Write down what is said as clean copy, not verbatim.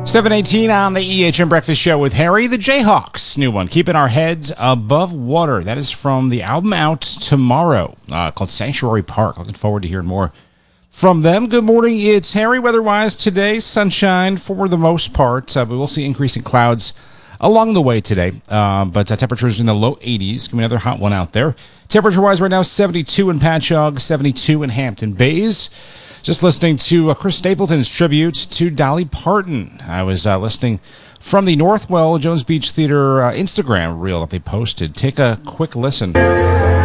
7:18 on the EHM Breakfast Show with Harry. The Jayhawks, new one, Keeping Our Heads Above Water. That is from the album out tomorrow called Sanctuary Park. Looking forward to hearing more from them. Good morning, it's Harry. Weather-wise today, sunshine for the most part. We will see increasing clouds along the way today, but temperatures in the low 80s. Give me another hot one out there. Temperature-wise right now, 72 in Patchogue, 72 in Hampton Bays. Just listening to Chris Stapleton's tribute to Dolly Parton. I was listening from the Northwell Jones Beach Theater Instagram reel that they posted. Take a quick listen.